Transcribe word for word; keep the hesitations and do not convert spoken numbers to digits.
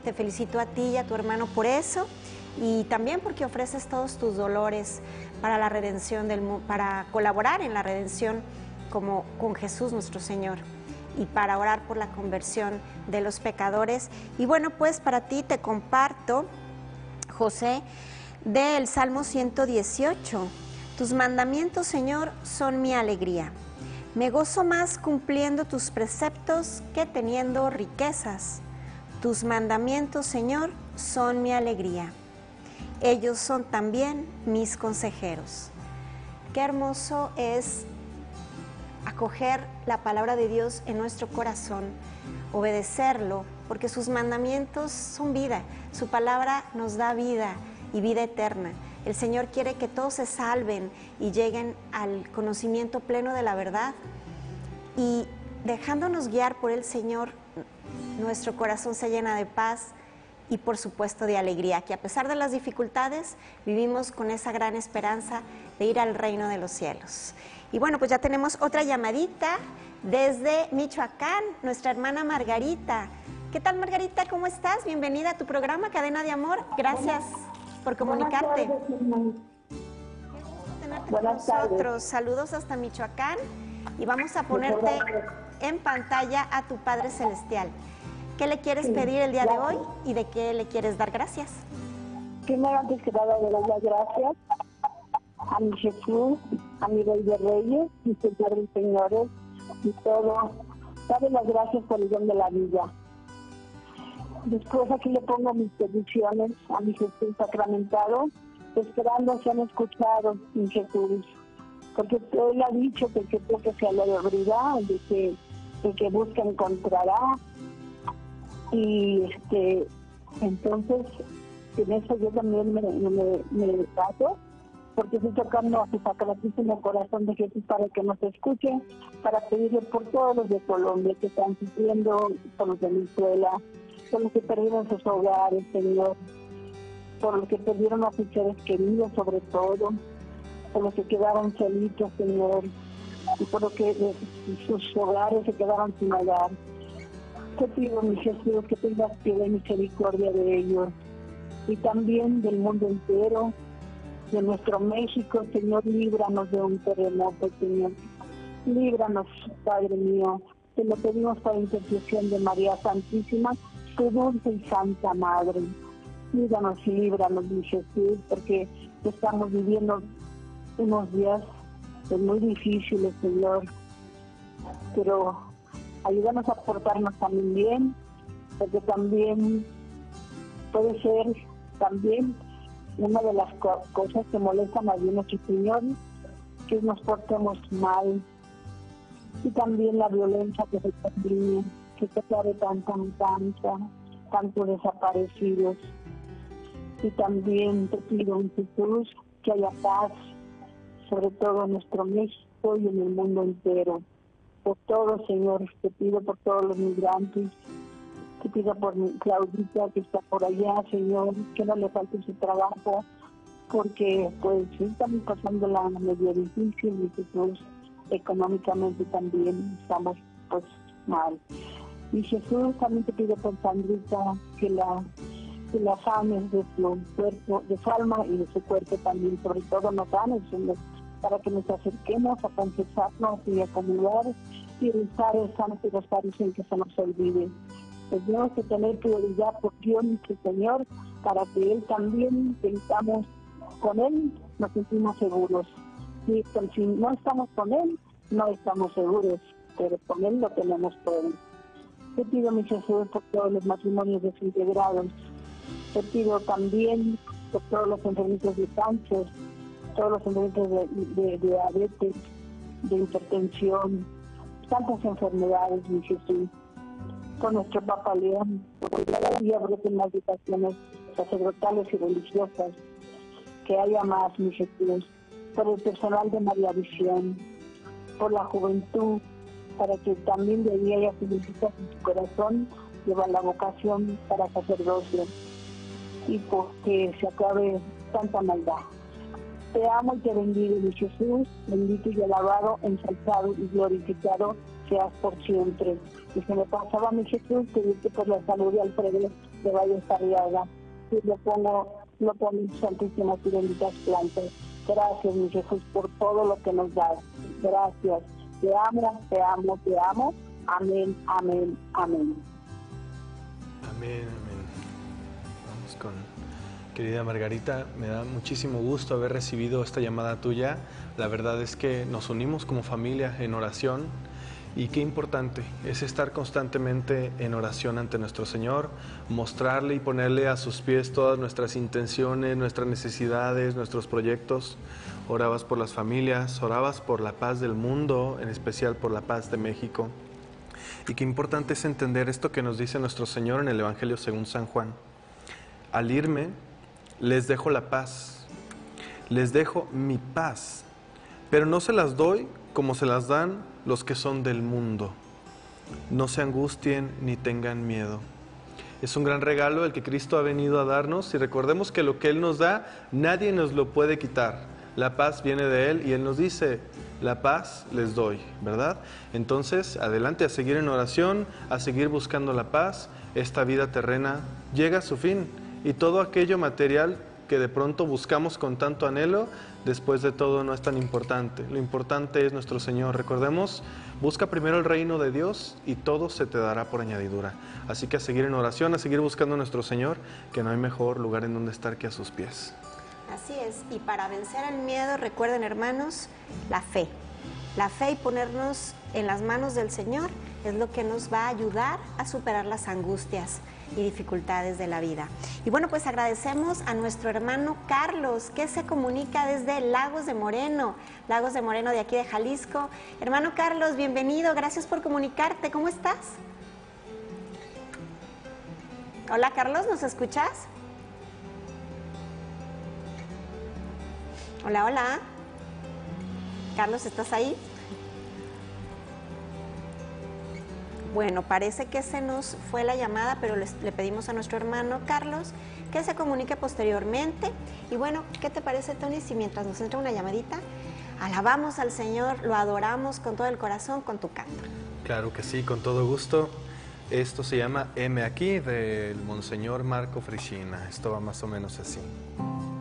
te felicito a ti y a tu hermano por eso, y también porque ofreces todos tus dolores para la redención del mundo, para colaborar en la redención como con Jesús nuestro Señor, y para orar por la conversión de los pecadores. Y bueno, pues para ti te comparto, José, del Salmo ciento dieciocho. Tus mandamientos, Señor, son mi alegría. Me gozo más cumpliendo tus preceptos que teniendo riquezas. Tus mandamientos, Señor, son mi alegría. Ellos son también mis consejeros. Qué hermoso es acoger la palabra de Dios en nuestro corazón, obedecerlo, porque sus mandamientos son vida. Su palabra nos da vida y vida eterna. El Señor quiere que todos se salven y lleguen al conocimiento pleno de la verdad. Y dejándonos guiar por el Señor, nuestro corazón se llena de paz y por supuesto de alegría, que a pesar de las dificultades vivimos con esa gran esperanza de ir al reino de los cielos. Y bueno, pues ya tenemos otra llamadita desde Michoacán, nuestra hermana Margarita. ¿Qué tal, Margarita? ¿Cómo estás? Bienvenida a tu programa Cadena de Amor. Gracias por comunicarte. Tenerte con nosotros. Saludos hasta Michoacán, y vamos a ponerte en pantalla a tu Padre Celestial. ¿Qué le quieres pedir el día de hoy y de qué le quieres dar gracias? Primero, antes que nada, le doy las gracias a mi Jesús, a mi Rey de Reyes, mi Señor de Señores, y todo. Dale las gracias por el don de la vida. Después aquí le pongo mis peticiones a mi Jesús sacramentado, esperando sean escuchados, mi Jesús. Porque Él ha dicho que el que toque se le abrirá, el que, el que busca encontrará. Y este, entonces, en eso yo también me, me, me paso, porque estoy tocando a su sacratísimo corazón de Jesús para que nos escuche, para pedirle por todos los de Colombia que están sufriendo, por los de Venezuela, por los que perdieron sus hogares, Señor, por los que perdieron a sus seres queridos, sobre todo, por los que quedaron solitos, Señor, y por los que de sus hogares se quedaron sin hogar. Te pido, mi Jesús, que tengas piedad y misericordia de ellos, y también del mundo entero, de nuestro México. Señor, líbranos de un terremoto, Señor. Líbranos, Padre mío. Te lo pedimos por intercesión de María Santísima, tu dulce y santa Madre. Líbranos y líbranos, mi Jesús, porque estamos viviendo unos días muy difíciles, Señor. Pero ayúdanos a portarnos también bien, porque también puede ser también una de las co cosas que molestan a Dios nuestro Señor, que nos portemos mal, y también la violencia que se termine, que se acabe tanta tanta, tantos desaparecidos. Y también te pido, en Jesús, que haya paz, sobre todo en nuestro México y en el mundo entero. Por todo, Señor, te pido por todos los migrantes, te pido por mi Claudita que está por allá, Señor, que no le falte su trabajo, porque pues estamos pasando la medio difícil, y Jesús, económicamente también estamos pues mal. Y Jesús, también te pido por Sandrita que la que la sanes de su cuerpo, de su alma y de su cuerpo también, sobre todo nos sanes, Señor, para que nos acerquemos a confesarnos y a comulgar y rezar el Santo Rosario sin que se nos olvide. Tenemos que tener prioridad por Dios nuestro Señor, para que Él también tengamos con Él, nos sentimos seguros. Y si no estamos con Él, no estamos seguros, pero con Él lo tenemos todo. Te pido, mi Jesús, por todos los matrimonios desintegrados. Te pido también por todos los enfermitos de cáncer, todos los enfermitos de, de, de diabetes, de hipertensión, tantas enfermedades, mi Jesús. Con nuestro Papa León, porque cada día broten las vocaciones sacerdotales y religiosas, que haya más, mi Jesús, por el personal de María Visión, por la juventud, para que también de día haya felicidad en su corazón, lleva la vocación para sacerdocio, y porque se acabe tanta maldad. Te amo y te bendigo, mi Jesús, bendito y alabado, ensalzado y glorificado seas por siempre. Y se me pasaba, mi Jesús, pedirte por la salud de Alfredo, que vaya a estar riada. Y lo pongo, lo pongo en santísimas y benditas plantas. Gracias, mi Jesús, por todo lo que nos das. Gracias. Te amo, te amo, te amo. Amén, amén, amén. Amén, amén. Vamos con querida Margarita. Me da muchísimo gusto haber recibido esta llamada tuya. La verdad es que nos unimos como familia en oración. Y qué importante es estar constantemente en oración ante nuestro Señor, mostrarle y ponerle a sus pies todas nuestras intenciones, nuestras necesidades, nuestros proyectos. Orabas por las familias, orabas por la paz del mundo, en especial por la paz de México. Y qué importante es entender esto que nos dice nuestro Señor en el Evangelio según San Juan. Al irme, les dejo la paz, les dejo mi paz, pero no se las doy como se las dan los que son del mundo. No se angustien ni tengan miedo. Es un gran regalo el que Cristo ha venido a darnos y recordemos que lo que Él nos da, nadie nos lo puede quitar. La paz viene de Él y Él nos dice, la paz les doy, ¿verdad? Entonces, adelante a seguir en oración, a seguir buscando la paz. Esta vida terrena llega a su fin y todo aquello material que de pronto buscamos con tanto anhelo, después de todo no es tan importante. Lo importante es nuestro Señor. Recordemos, busca primero el reino de Dios y todo se te dará por añadidura. Así que a seguir en oración, a seguir buscando a nuestro Señor, que no hay mejor lugar en donde estar que a sus pies. Así es, y para vencer el miedo, recuerden hermanos, la fe. La fe y ponernos en las manos del Señor es lo que nos va a ayudar a superar las angustias y dificultades de la vida. Y bueno, pues agradecemos a nuestro hermano Carlos, que se comunica desde Lagos de Moreno, Lagos de Moreno de aquí de Jalisco. Hermano Carlos, bienvenido, gracias por comunicarte, ¿cómo estás? Hola Carlos, ¿nos escuchas? Hola, hola. Carlos, ¿estás ahí? Bueno, parece que se nos fue la llamada, pero les, le pedimos a nuestro hermano Carlos que se comunique posteriormente. Y bueno, ¿qué te parece, Tony, si mientras nos entra una llamadita, alabamos al Señor, lo adoramos con todo el corazón, con tu canto? Claro que sí, con todo gusto. Esto se llama Heme aquí, del Monseñor Marco Frisina. Esto va más o menos así.